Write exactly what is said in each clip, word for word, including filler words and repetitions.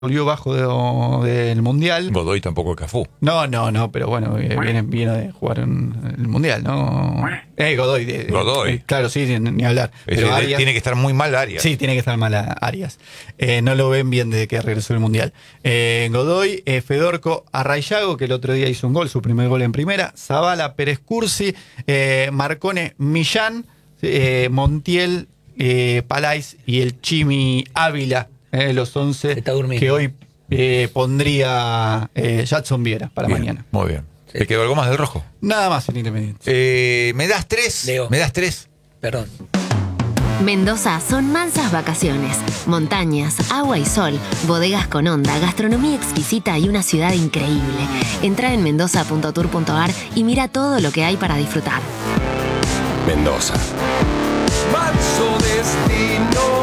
volvió bajo de, del Mundial. Godoy tampoco es Cafú. No, no, no, pero bueno, viene, viene de jugar en el Mundial, ¿no? Eh, Godoy. De, Godoy. Eh, claro, sí, ni, ni hablar. Pero pero Arias, tiene que estar muy mal Arias. Sí, tiene que estar mal Arias. Eh, no lo ven bien desde que regresó del Mundial. Eh, Godoy, eh, Fedorco Arraillago, que el otro día hizo un gol, su primer gol en primera. Zavala, Pérez Cursi, eh, Marcone, Millán, eh, Montiel, eh, Palais y el Chimi Ávila. Eh, los once que hoy eh, pondría eh, Jadson Viera para bien, mañana. Muy bien. Sí. ¿Te quedó algo más del rojo? Nada más en Independiente. Eh, ¿Me das tres? Leo. ¿Me das tres? Perdón. Mendoza son mansas vacaciones, montañas, agua y sol, bodegas con onda, gastronomía exquisita y una ciudad increíble. Entra en mendoza punto tour punto ar y mira todo lo que hay para disfrutar. Mendoza. Manso destino.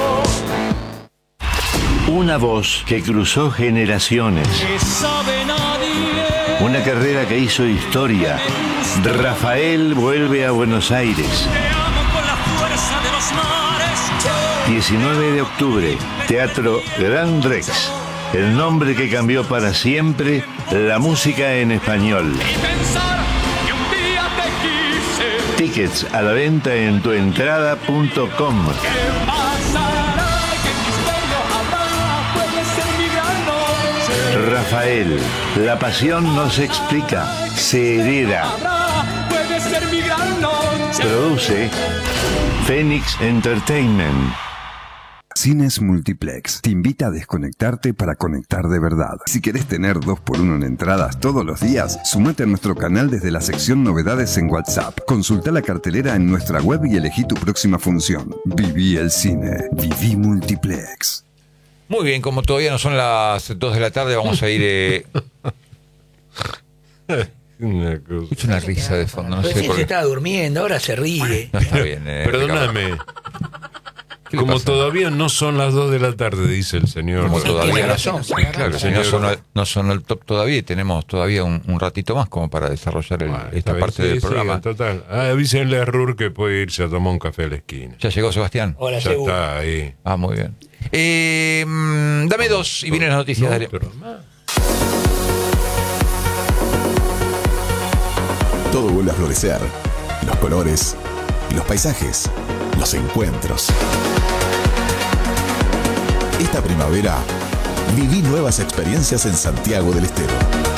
Una voz que cruzó generaciones. Una carrera que hizo historia. Rafael vuelve a Buenos Aires. diecinueve de octubre, Teatro Gran Rex. El nombre que cambió para siempre la música en español. Tickets a la venta en tuentrada punto com. Rafael, la pasión no se explica, se hereda. Produce Phoenix Entertainment. Cines Multiplex te invita a desconectarte para conectar de verdad. Si querés tener dos por uno en entradas todos los días, sumate a nuestro canal desde la sección Novedades en WhatsApp. Consulta la cartelera en nuestra web y elegí tu próxima función. Viví el cine. Viví Multiplex. Muy bien, como todavía no son las dos de la tarde, vamos a ir... Eh... Una cosa. Escucho una risa de fondo, no Pero sé sí por se qué. estaba durmiendo, ahora se ríe. No está bien. Eh, Perdóname. Como pasa? Todavía no son las dos de la tarde, dice el señor. Como Sí, todavía tiene no, razón, sí, tiene claro, razón. no sonó, no sonó el top todavía y tenemos todavía un, un ratito más como para desarrollar el, Bueno, esta bien, parte sí, del sí, programa. Total. Ah, avísenle a Rur que puede irse a tomar un café a la esquina. ¿Ya llegó Sebastián? Hola, Ya seguro. está ahí. Ah, muy bien. Eh, mm, dame dos y vienen las noticias. No, dale. pero más. Todo vuelve a florecer. Los colores, los paisajes, los encuentros. Esta primavera, viví nuevas experiencias en Santiago del Estero.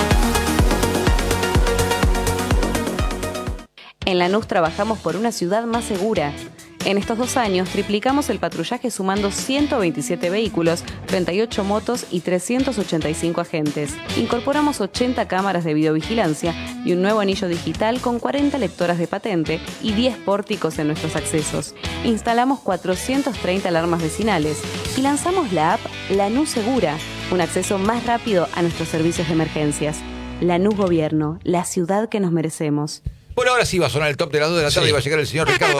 En Lanús trabajamos por una ciudad más segura. En estos dos años triplicamos el patrullaje sumando ciento veintisiete vehículos, treinta y ocho motos y trescientos ochenta y cinco agentes. Incorporamos ochenta cámaras de videovigilancia y un nuevo anillo digital con cuarenta lectoras de patente y diez pórticos en nuestros accesos. Instalamos cuatrocientas treinta alarmas vecinales y lanzamos la app Lanús Segura, un acceso más rápido a nuestros servicios de emergencias. Lanús Gobierno, la ciudad que nos merecemos. Bueno, ahora sí va a sonar el top de las dos de la tarde Sí. y va a llegar el señor Ricardo.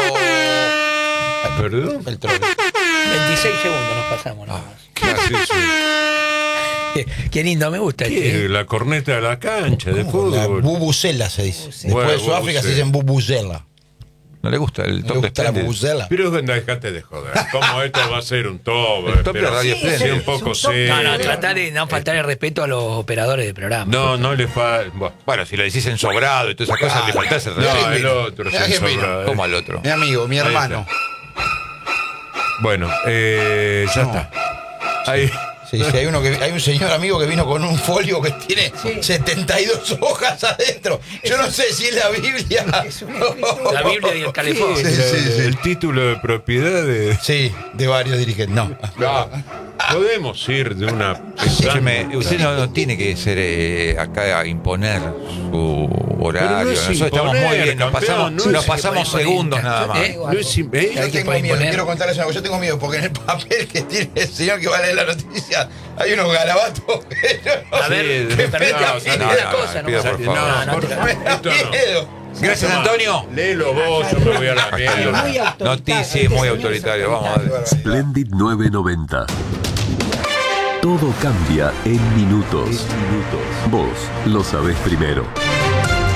¿Perdón? El troll. veintiséis segundos nos pasamos. Ah, nomás. ¿qué hace eso? Qué, qué lindo, me gusta. ¿Qué? Che. La corneta de la cancha de La fútbol. bubucela se dice. Después Bueno, de Sudáfrica se bubusela. dicen bubusela. ¿No le gusta el ¿Me top de gusta la Splendid? bubusela? Pero dejate de joder. ¿Cómo esto va a ser un top? El top de Pero Radio sí, Splendid. sí, un poco serio. No, no, tratar de no faltar el respeto a los operadores del programa. No, no le falta. Bueno, si lo decís en sobrado y todas esas cosas, le faltás el No, respeto. el otro Mirá se que mira. sobra, eh. Como al otro. Mi amigo, mi Ahí hermano. Bueno, eh, ya No. está. Ahí. Sí, sí, hay, uno que, hay un señor amigo que vino con un folio que tiene setenta y dos hojas adentro. Yo no sé si es la Biblia. La Biblia y el calefón. Sí, El, sí, sí. el título de propiedad de. Sí, de varios dirigentes. No. No, podemos ir de una. Escúcheme, usted no, no tiene que ser eh, acá a imponer su horario. Pero no es Nosotros estamos imponer, muy bien, nos campeón, pasamos, no es nos pasamos imponer. segundos nada más. ¿Eh? No es, im- ¿eh? Yo Hay que tengo miedo, imponer. quiero contarles una cosa. Yo tengo miedo porque en el papel que tiene el señor que va a leer la noticia hay unos garabatos. que yo no A sé ver, qué me permite pena. a mí no, una no, cosa. no, pido No, por No, favor. no, por te- favor, Me da esto no. miedo. Gracias, Antonio. Léelo vos, yo me voy a la mierda. Noticia muy autoritario. Vamos a ver. Splendid novecientos noventa. Todo cambia en minutos. Vos lo sabés primero.